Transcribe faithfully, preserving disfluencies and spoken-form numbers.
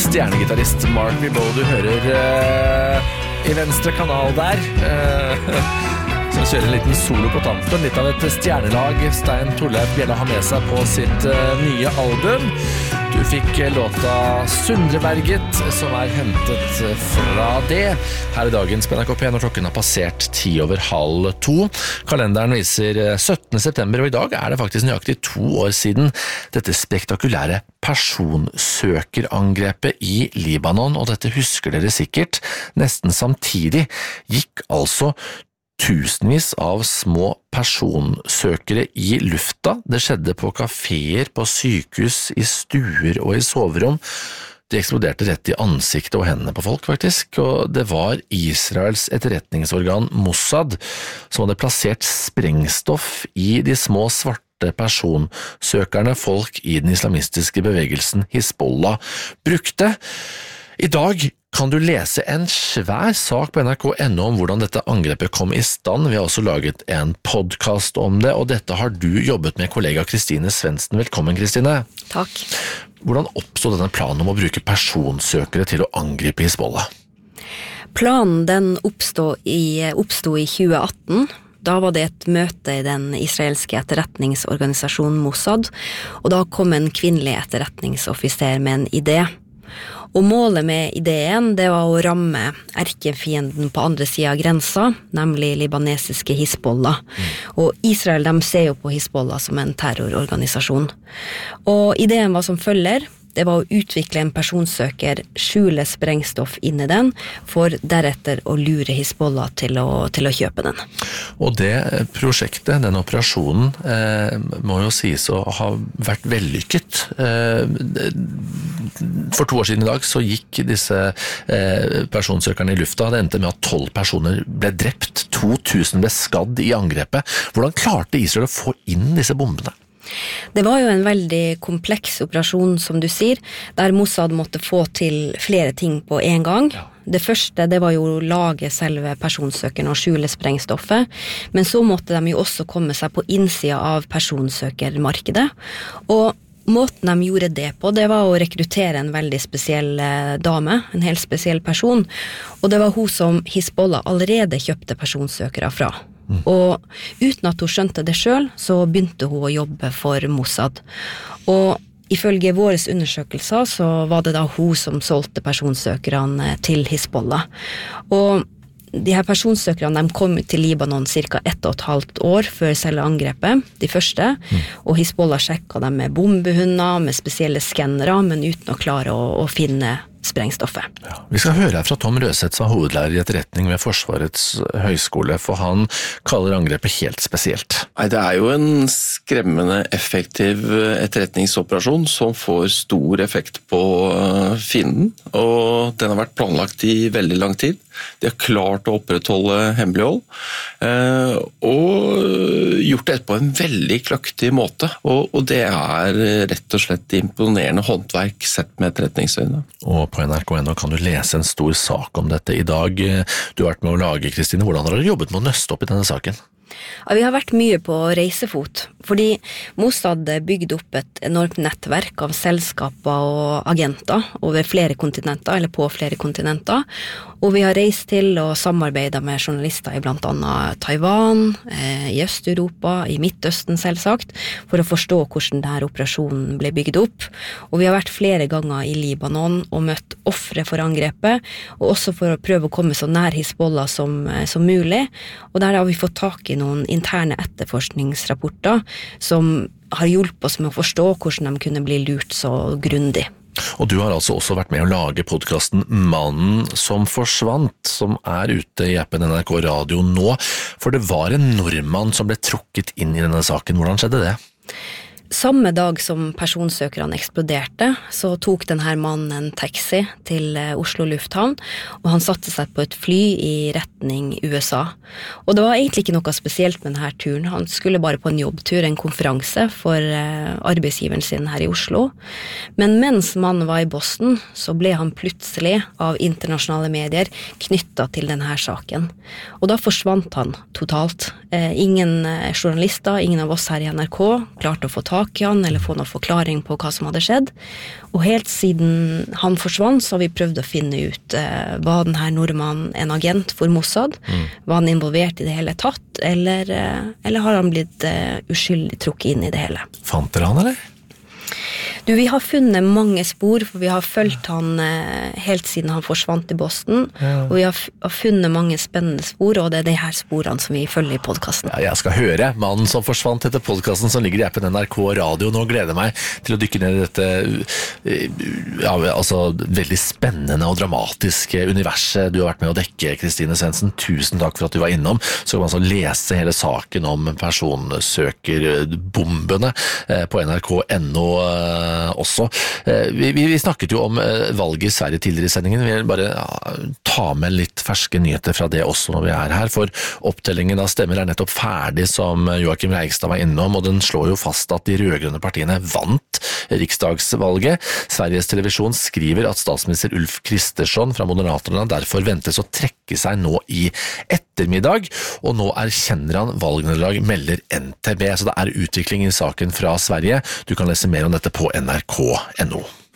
stjernegitarist Mark Ribot du hører uh, i venstre kanal der. Uh, som kjører en liten solo på tampen. Litt av et stjernelag Stein Torleif Bjella har med seg på sitt uh, nye album. Du fikk låta Sundreverget, som er hentet fra det. Her i dagens P N R K P når klokken har passert ti over halv to. Kalenderen viser syttende september, og i dag er det faktisk nøyaktig to år siden dette spektakulære personsøkerangrepet i Libanon, og dette husker dere sikkert. Nesten samtidig gikk altså tusenvis av små personsøkere i lufta. Det skjedde på kaféer, på sykehus, i stuer og i soverom. De eksploderte rett i ansiktet og hendene på folk, faktisk, og det var Israels etterretningsorgan Mossad som hadde plassert sprengstoff i de små svarte personsøkerne folk i den islamistiske bevegelsen Hizbollah brukte. I dag kan du lese en svær sak på N R K punkt N O om hvordan dette angrepet kom i stand. Vi har også laget en podcast om det, og dette har du jobbet med kollega Kristine Svendsen. Velkommen, Kristine. Takk. Hvordan oppstod denne planen om å bruke personsøkere til å angripe Hizbollah? Planen den oppstod i, oppstod i tjue atten. Da var det et møte i den israelske etterretningsorganisasjonen Mossad, og da kom en kvinnelig etterretningsoffiser med en idé. Og målet med ideen, det var å ramme erkefienden på andre siden av grensa, nemlig libanesiske Hizbollah. Mm. Og Israel, de ser jo på Hizbollah som en terrororganisasjon. Og ideen var som følger. Det var å utvikle en personsøker, skjule sprengstoff inn i den, for deretter å lure Hizbollah til å, til å kjøpe den. Og det prosjektet, den operasjonen, eh, må jo sies å ha vært vellykket. Eh, for to år siden i dag så gikk disse eh, personsøkerne i lufta. Det endte med at tolv personer ble drept, to tusen ble skadd i angrepet. Hvordan klarte Israel å få inn disse bombene? Det var jo en veldig kompleks operasjon, som du sier, der Mossad måtte få til flere ting på en gang. Ja. Det første, det var jo å lage selve personsøkeren og skjule sprengstoffet, men så måtte de jo også komme seg på innsida av personsøkermarkedet, og måten de gjorde det på, det var å rekruttere en veldig spesiell dame, en helt spesiell person, og det var hun som Hizbollah allerede kjøpte personsøkere fra. Mm. Og uten at hun skjønte det selv, så begynte hun å jobbe for Mossad. Og ifølge våre undersøkelser så var det da hun som solgte personsøkerne til Hizbollah. Og de her personsøkerne de kom til Libanon cirka ett og et halvt år før selve angrepet, de første, mm. og Hizbollah sjekket dem med bombehunder, med spesielle skannere, men uten å klare å, å finne sprengstoffet. Ja, vi skal høre her fra Tom Røseth, som er hovedlærer i etterretning ved Forsvarets høyskole, for han kaller angrepet helt spesielt. Nei, det er jo en skremmende effektiv etterretningsoperasjon som får stor effekt på fienden, og den har vært planlagt i veldig lang tid. De har klart å opprettholde hemmelighold, og gjort det på en veldig kløktig måte, og det er rett og slett imponerende håndverk sett med etterretningsøyne. Og på N R K punkt N O kan du lese en stor sak om dette i dag. Du har vært med å lage, Kristine. Hvordan har dere jobbet med å nøste opp i denne saken? Ja, vi har vært mye på reisefot, fordi Mossad bygde opp et enormt nettverk av selskaper og agenter over flere kontinenter, eller på flere kontinenter, og vi har reist til og samarbeidet med journalister i blant annet Taiwan, eh, i Øst-Europa, i Midtøsten selvsagt, for å forstå hvordan denne operasjonen ble bygd opp, og vi har vært flere ganger i Libanon og møtt offre for angrepet, og også for å prøve å komme så nær Hizbollah som, som mulig, og der har vi fått tak i noen interne etterforskningsrapporter som har hjulpet oss med å forstå hvordan de kunne bli lurt så grundig. Og du har altså også vært med å lage podcasten Mannen som forsvant, som er ute i appen N R K Radio nå, for det var en nordmann som ble trukket inn i denne saken. Hvordan skjedde det? Samme dag som personsøkerne eksploderte, så tok denne mannen en taxi til Oslo lufthavn, og han satte seg på et fly i retning U S A. Og det var egentlig ikke noe spesielt med denne turen. Han skulle bare på en jobbtur, en konferanse for arbeidsgiveren sin her i Oslo. Men mens mannen var i Boston, så ble han plutselig av internasjonale medier knyttet til denne saken. Og da forsvant han totalt. Ingen journalister, ingen av oss her i N R K klarte å få tak tak i han, eller få noen forklaring på hva som hadde skjedd. Og helt siden han forsvant, så har vi prøvd å finne ut, eh, var denne nordmannen en agent for Mossad? Mm. Var han involvert i det hele tatt, eller, eh, eller har han blitt eh, uskyldig trukket inn i det hele? Fant dere han, eller? Du, vi har funnet mange spor, for vi har følt han eh, helt siden han forsvant i Boston, ja. Og vi har, f- har funnet mange spennende spor, og det er de her sporene som vi følger i podcasten. Ja, jeg skal høre mannen som forsvant etter podcasten som ligger i appen N R K Radio. Nå gleder jeg meg til å dykke ned i dette ja, altså, veldig spennende og dramatiske universet du har vært med å dekke, Kristine Svendsen. Tusen takk for at du var innom. Så kan man altså lese hele saken om personsøkerbombene på N R K punktum N O også. Vi, vi, vi snakket jo om valget i Sverige tidligere i sendingen. Vi vil bare ja, ta med litt ferske nyheter fra det også når vi er her, for opptellingen av stemmer er nettopp ferdig, som Joachim Reigstad var innom, og den slår jo fast at de rødgrønne partiene vant riksdagsvalget. Sveriges Televisjon skriver at statsminister Ulf Kristersson fra Moderaterna derfor ventes å trekke seg nå i ettermiddag, og nå erkjenner han valgnederlag, melder N T B, så det er utvikling i saken fra Sverige. Du kan lese mer om dette på N R K punktum N O.